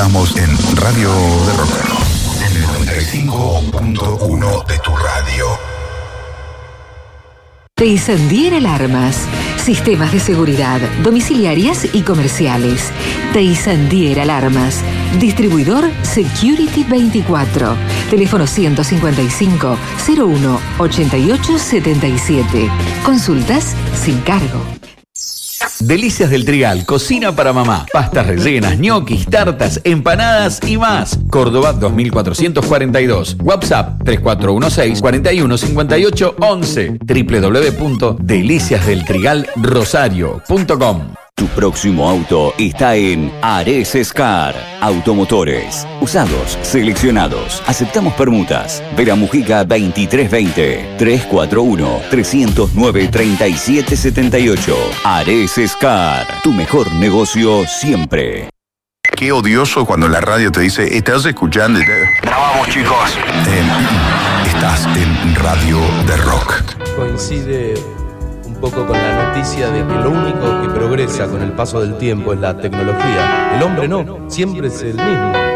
Estamos en Radio de Rock, en el 95.1 de tu radio. Teisandier Alarmas. Sistemas de seguridad, domiciliarias y comerciales. Teisandier Alarmas. Distribuidor Security 24. Teléfono 155 01 88 77. Consultas sin cargo. Delicias del Trigal, cocina para mamá. Pastas rellenas, ñoquis, tartas, empanadas y más. Córdoba 2442. WhatsApp 3416-415811. www.deliciasdeltrigalrosario.com. Tu próximo auto está en Ares Scar. Automotores. Usados, seleccionados. Aceptamos permutas. Vera Mujica 2320. 341-309-3778. Ares Scar. Tu mejor negocio siempre. Qué odioso cuando la radio te dice, estás escuchando. Grabamos, chicos. Estás en Radio de Rock. Coincide un poco con la noticia de que lo único que progresa con el paso del tiempo es la tecnología. El hombre no, siempre es el mismo.